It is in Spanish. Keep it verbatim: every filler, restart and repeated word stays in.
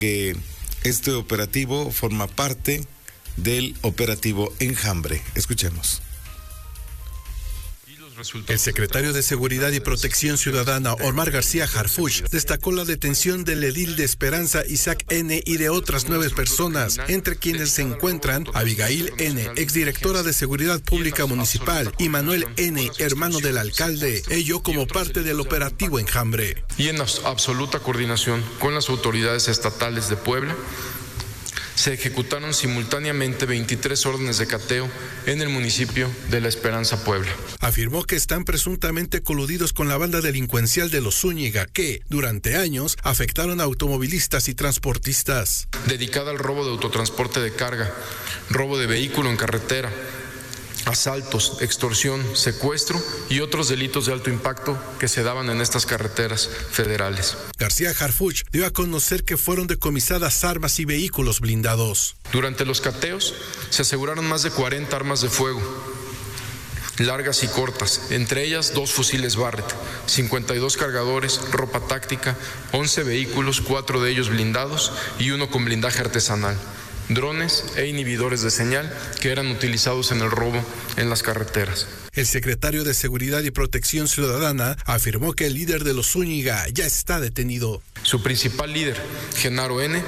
que este operativo forma parte del operativo Enjambre. Escuchemos. El secretario de Seguridad y Protección Ciudadana, Omar García Harfuch, destacó la detención del edil de Esperanza, Isaac N., y de otras nueve personas, entre quienes se encuentran Abigail N., exdirectora de Seguridad Pública Municipal, y Manuel N., hermano del alcalde, ello como parte del operativo Enjambre. Y en absoluta coordinación con las autoridades estatales de Puebla, se ejecutaron simultáneamente veintitrés órdenes de cateo en el municipio de La Esperanza, Puebla. Afirmó que están presuntamente coludidos con la banda delincuencial de los Zúñiga que, durante años, afectaron a automovilistas y transportistas. Dedicada al robo de autotransporte de carga, robo de vehículo en carretera, asaltos, extorsión, secuestro y otros delitos de alto impacto que se daban en estas carreteras federales. García Harfuch dio a conocer que fueron decomisadas armas y vehículos blindados. Durante los cateos se aseguraron más de cuarenta armas de fuego, largas y cortas, entre ellas dos fusiles Barrett, cincuenta y dos cargadores, ropa táctica, once vehículos, cuatro de ellos blindados y uno con blindaje artesanal, drones e inhibidores de señal que eran utilizados en el robo en las carreteras. El secretario de Seguridad y Protección Ciudadana afirmó que el líder de los Zúñiga ya está detenido. Su principal líder, Genaro N.,